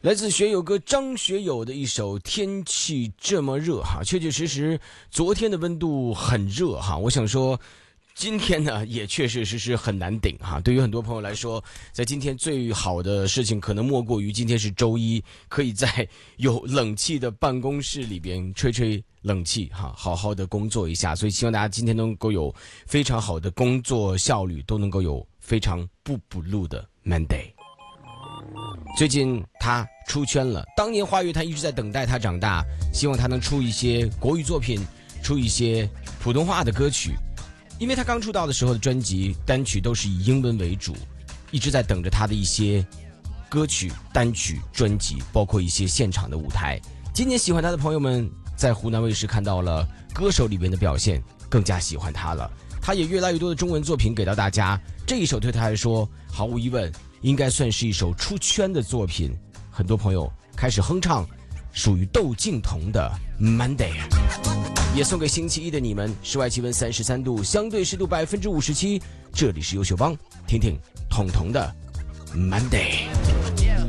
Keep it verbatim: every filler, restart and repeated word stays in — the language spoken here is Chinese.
来自学友哥张学友的一首《天气这么热》哈，确确实实昨天的温度很热哈，我想说今天呢也确确实实很难顶哈。对于很多朋友来说，在今天最好的事情可能莫过于今天是周一，可以在有冷气的办公室里边吹吹冷气哈，好好的工作一下。所以希望大家今天能够有非常好的工作效率，都能够有非常不补录的 Monday。最近他出圈了，当年华语坛一直在等待他长大，希望他能出一些国语作品，出一些普通话的歌曲。因为他刚出道的时候的专辑单曲都是以英文为主，一直在等着他的一些歌曲单曲专辑，包括一些现场的舞台。今年喜欢他的朋友们在湖南卫视看到了歌手里面的表现，更加喜欢他了。他也越来越多的中文作品给到大家，这一首对他来说毫无疑问应该算是一首出圈的作品，很多朋友开始哼唱属于窦靖童的 Monday， 也送给星期一的你们。室外气温三十三度，相对湿度百分之五十七，这里是优秀帮，听听彤彤的 Monday。